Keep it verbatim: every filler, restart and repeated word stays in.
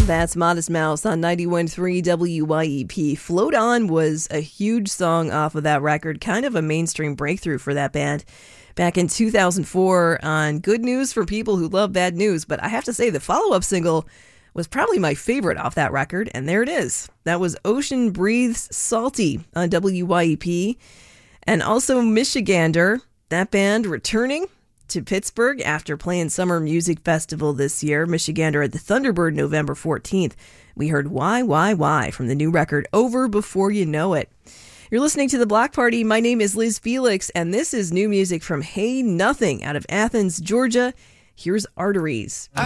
That's Modest Mouse on ninety-one point three W Y E P. Float On was a huge song off of that record, kind of a mainstream breakthrough for that band back in two thousand four on Good News for People Who Love Bad News. But I have to say, the follow-up single was probably my favorite off that record, and there it is. That was Ocean Breathes Salty on W Y E P. And also Michigander, that band returning to Pittsburgh after playing Summer Music Festival this year. Michigander at the Thunderbird November fourteenth. We heard Why, Why, Why from the new record Over Before You Know It. You're listening to The Block Party. My name is Liz Felix, and this is new music from Hey Nothing out of Athens, Georgia. Here's Arteries.